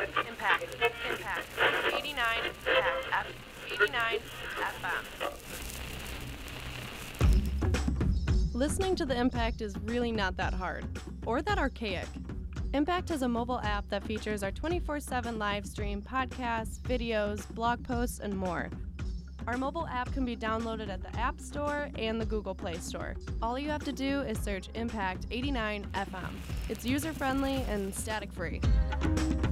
Impact. Impact. 89. Impact. F. 89 FM. Listening to the Impact is really not that hard, or that archaic. Impact has a mobile app that features our 24/7 live stream, podcasts, videos, blog posts, and more. Our mobile app can be downloaded at the App Store and the Google Play Store. All you have to do is search Impact 89 FM. It's user-friendly and static-free.